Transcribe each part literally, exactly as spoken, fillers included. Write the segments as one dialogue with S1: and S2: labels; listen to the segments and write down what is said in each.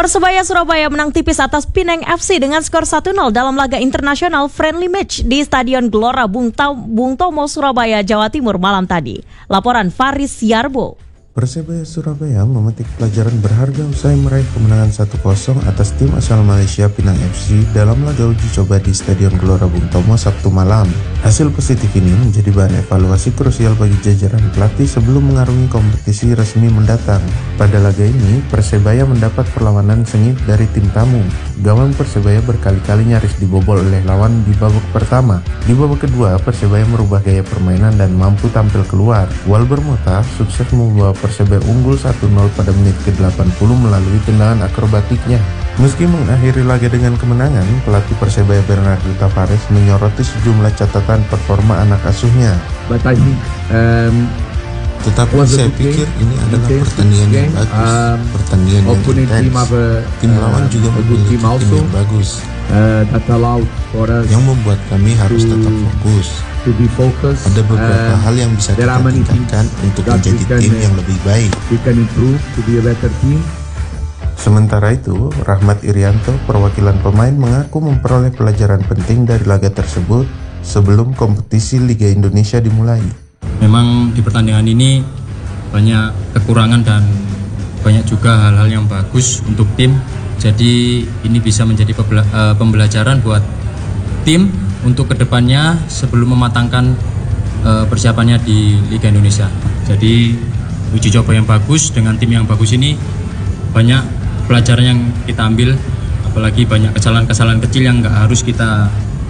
S1: Persebaya Surabaya menang tipis atas Pinang F C dengan skor satu nol dalam laga internasional friendly match di Stadion Gelora Bung, Bung Tomo, Surabaya, Jawa Timur malam tadi. Laporan Faris Yarbo.
S2: Persebaya Surabaya memetik pelajaran berharga usai meraih kemenangan satu kosong atas tim asal Malaysia Pinang F C dalam laga uji coba di Stadion Gelora Bung Tomo Sabtu malam. Hasil positif ini menjadi bahan evaluasi krusial bagi jajaran pelatih sebelum mengarungi kompetisi resmi mendatang. Pada laga ini, Persebaya mendapat perlawanan sengit dari tim tamu. Gawang Persebaya berkali-kali nyaris dibobol oleh lawan di babak pertama. Di babak kedua, Persebaya merubah gaya permainan dan mampu tampil keluar. Walber Mota sukses membawa Persebaya unggul satu nol pada menit ke delapan puluh melalui tendangan akrobatiknya. Meski mengakhiri laga dengan kemenangan, pelatih Persebaya Bernardo Tavares menyoroti sejumlah catatan performa anak asuhnya.
S3: But I think, um,
S2: Tetapi saya pikir ini adalah pertandingan yang bagus,
S3: um,
S2: pertandingan yang intens. Tim lawan juga memiliki tim yang bagus,
S3: uh, that allowed for us
S2: yang membuat kami harus
S3: to,
S2: tetap fokus.
S3: To be focused.
S2: Ada beberapa
S3: um,
S2: hal yang bisa kita tingkatkan untuk menjadi
S3: can,
S2: tim yang lebih baik.
S3: We can improve to be a better team.
S2: Sementara itu, Rahmat Irianto, perwakilan pemain, mengaku memperoleh pelajaran penting dari laga tersebut sebelum kompetisi Liga Indonesia dimulai.
S4: Memang di pertandingan ini banyak kekurangan dan banyak juga hal-hal yang bagus untuk tim. Jadi ini bisa menjadi pembelajaran buat tim untuk kedepannya sebelum mematangkan persiapannya di Liga Indonesia. Jadi uji coba yang bagus dengan tim yang bagus ini banyak pelajaran yang kita ambil, apalagi banyak kesalahan-kesalahan kecil yang nggak harus kita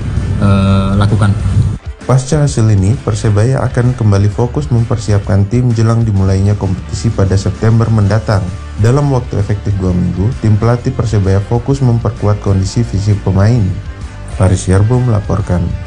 S4: uh, lakukan.
S2: Pasca hasil ini, Persebaya akan kembali fokus mempersiapkan tim jelang dimulainya kompetisi pada September mendatang. Dalam waktu efektif dua minggu, tim pelatih Persebaya fokus memperkuat kondisi fisik pemain. Faris Yarbo melaporkan.